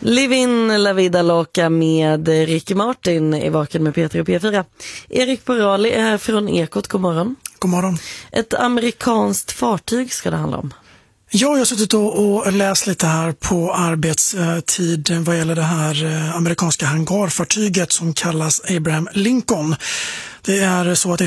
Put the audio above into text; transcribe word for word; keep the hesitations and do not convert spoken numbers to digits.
Livin La Vida Loca med Ricky Martin i Vaken med Peter och P fyra. Erik Borali är här från Ekot, god morgon. God morgon. Ett amerikanskt fartyg ska det handla om. Ja, jag har suttit och, och läst lite här på arbetstid vad gäller det här amerikanska hangarfartyget som kallas Abraham Lincoln. Det är så att det är